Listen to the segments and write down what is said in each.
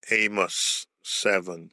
Amos 7.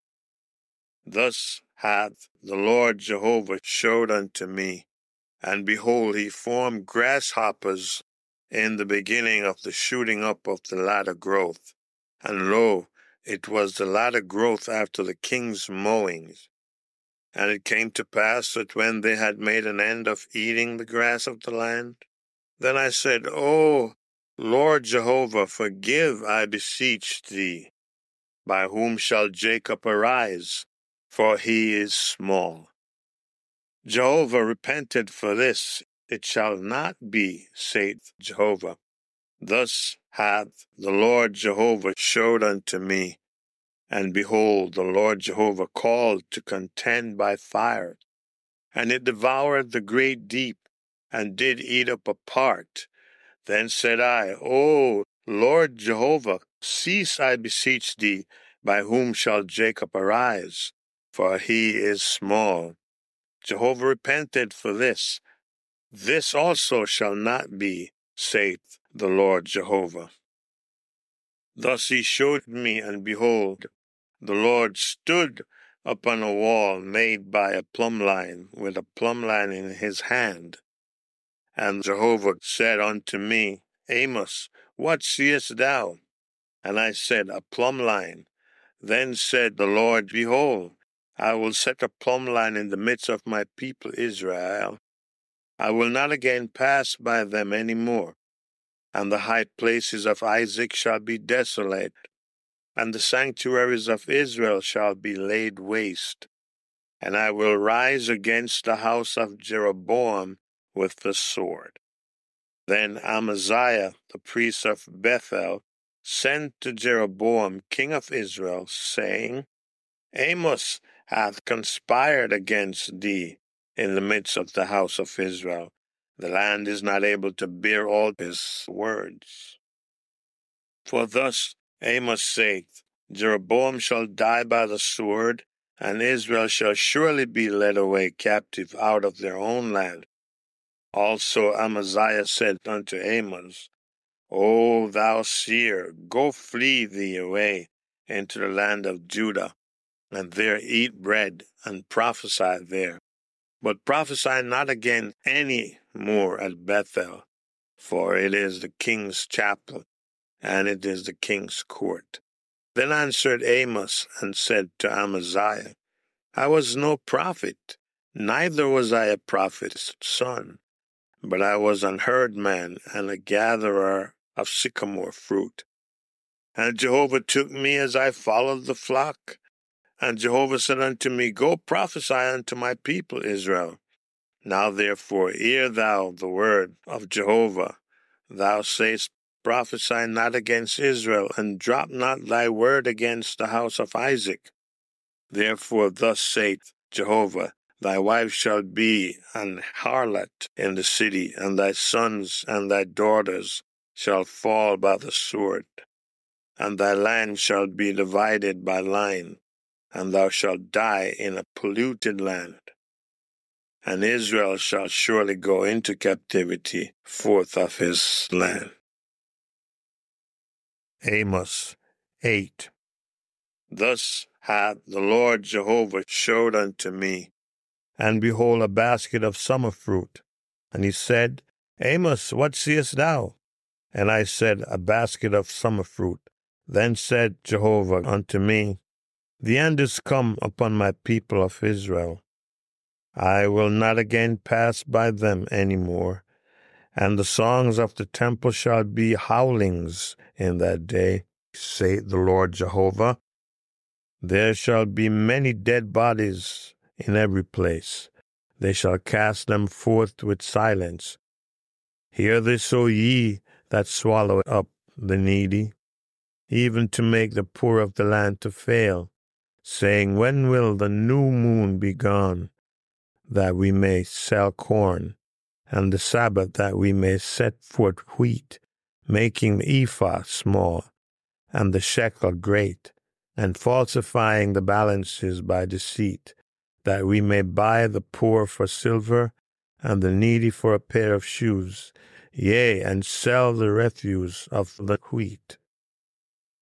Thus hath the Lord Jehovah showed unto me, and behold, he formed grasshoppers in the beginning of the shooting up of the latter growth. And lo, it was the latter growth after the king's mowings. And it came to pass that when they had made an end of eating the grass of the land, then I said, O Lord Jehovah, forgive, I beseech thee. By whom shall Jacob arise? For he is small. Jehovah repented for this. It shall not be, saith Jehovah. Thus hath the Lord Jehovah showed unto me. And behold, the Lord Jehovah called to contend by fire. And it devoured the great deep, and did eat up a part. Then said I, O Lord Jehovah, cease, I beseech thee, by whom shall Jacob arise? For he is small. Jehovah repented for this. This also shall not be, saith the Lord Jehovah. Thus he showed me, and behold, the Lord stood upon a wall made by a plumb line, with a plumb line in his hand. And Jehovah said unto me, Amos, what seest thou? And I said, a plumb line. Then said the Lord, behold, I will set a plumb line in the midst of my people Israel. I will not again pass by them any more. And the high places of Isaac shall be desolate, and the sanctuaries of Israel shall be laid waste. And I will rise against the house of Jeroboam with the sword. Then Amaziah, the priest of Bethel, sent to Jeroboam, king of Israel, saying, Amos hath conspired against thee in the midst of the house of Israel. The land is not able to bear all his words. For thus Amos saith, Jeroboam shall die by the sword, and Israel shall surely be led away captive out of their own land. Also Amaziah said unto Amos, O thou seer, go flee thee away into the land of Judah, and there eat bread, and prophesy there. But prophesy not again any more at Bethel, for it is the king's chapel, and it is the king's court. Then answered Amos, and said to Amaziah, I was no prophet, neither was I a prophet's son, but I was an herdman and a gatherer of sycamore fruit. And Jehovah took me as I followed the flock. And Jehovah said unto me, Go prophesy unto my people Israel. Now therefore hear thou the word of Jehovah. Thou sayest, Prophesy not against Israel, and drop not thy word against the house of Isaac. Therefore thus saith Jehovah, Thy wife shall be an harlot in the city, and thy sons and thy daughters shall fall by the sword. And thy land shall be divided by line, and thou shalt die in a polluted land. And Israel shall surely go into captivity forth of his land. Amos 8. Thus hath the Lord Jehovah showed unto me, and behold, a basket of summer fruit. And he said, Amos, what seest thou? And I said, a basket of summer fruit. Then said Jehovah unto me, The end is come upon my people of Israel. I will not again pass by them any more, and the songs of the temple shall be howlings in that day, saith the Lord Jehovah. There shall be many dead bodies in every place. They shall cast them forth with silence. Hear this, O ye that swallow up the needy, even to make the poor of the land to fail, saying, When will the new moon be gone, that we may sell corn, and the Sabbath that we may set forth wheat, making the ephah small, and the shekel great, and falsifying the balances by deceit, that we may buy the poor for silver, and the needy for a pair of shoes, yea, and sell the refuse of the wheat.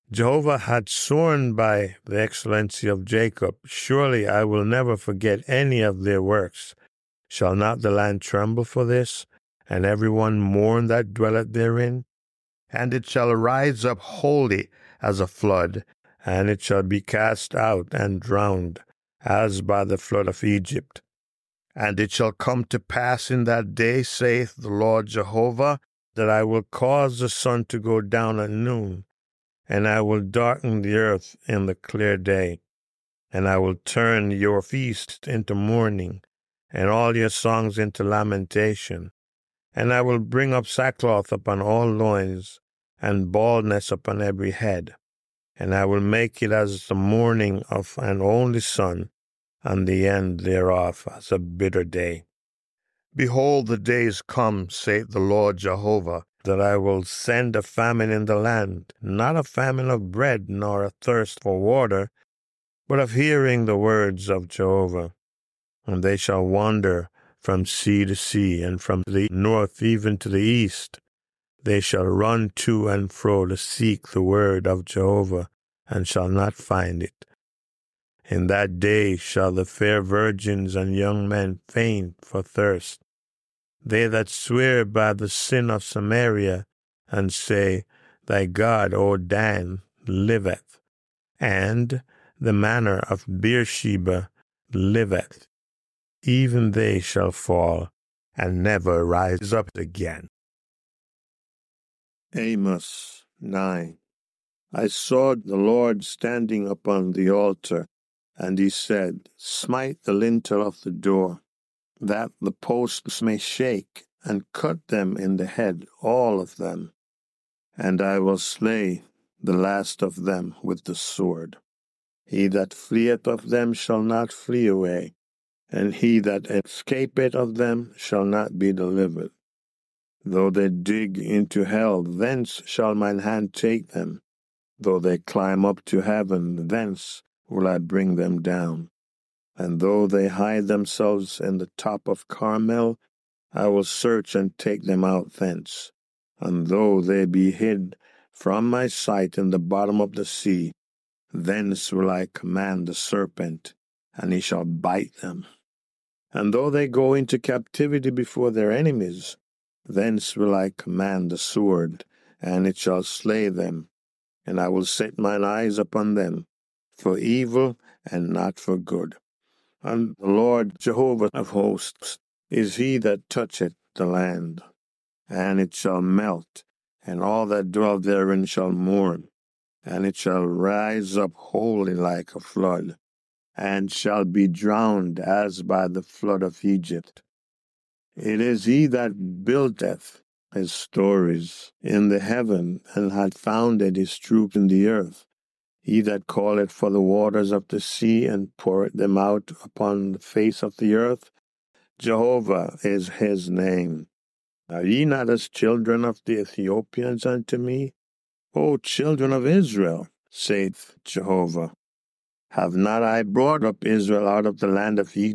Jehovah had sworn by the excellency of Jacob, surely I will never forget any of their works. Shall not the land tremble for this, and everyone mourn that dwelleth therein? And it shall rise up wholly as a flood, and it shall be cast out and drowned, as by the flood of Egypt. And it shall come to pass in that day, saith the Lord Jehovah, that I will cause the sun to go down at noon, and I will darken the earth in the clear day. And I will turn your feast into mourning, and all your songs into lamentation. And I will bring up sackcloth upon all loins, and baldness upon every head. And I will make it as the mourning of an only son, and the end thereof as a bitter day. Behold, the days come, saith the Lord Jehovah, that I will send a famine in the land, not a famine of bread, nor a thirst for water, but of hearing the words of Jehovah. And they shall wander from sea to sea, and from the north even to the east. They shall run to and fro to seek the word of Jehovah, and shall not find it. In that day shall the fair virgins and young men faint for thirst. They that swear by the sin of Samaria, and say, Thy God, O Dan, liveth, and the manor of Beersheba liveth, even they shall fall, and never rise up again. Amos 9. I saw the Lord standing upon the altar, and he said, Smite the lintel of the door, that the posts may shake, and cut them in the head, all of them. And I will slay the last of them with the sword. He that fleeth of them shall not flee away, and he that escapeth of them shall not be delivered. Though they dig into hell, thence shall mine hand take them. Though they climb up to heaven, thence will I bring them down. And though they hide themselves in the top of Carmel, I will search and take them out thence. And though they be hid from my sight in the bottom of the sea, thence will I command the serpent, and he shall bite them. And though they go into captivity before their enemies, thence will I command the sword, and it shall slay them. And I will set mine eyes upon them, for evil and not for good. And the Lord Jehovah of hosts is he that toucheth the land. And it shall melt, and all that dwell therein shall mourn. And it shall rise up wholly like a flood, and shall be drowned as by the flood of Egypt. It is he that buildeth his stories in the heaven, and hath founded his troops in the earth. He that calleth for the waters of the sea, and poureth them out upon the face of the earth. Jehovah is his name. Are ye not as children of the Ethiopians unto me? O children of Israel, saith Jehovah. Have not I brought up Israel out of the land of Egypt?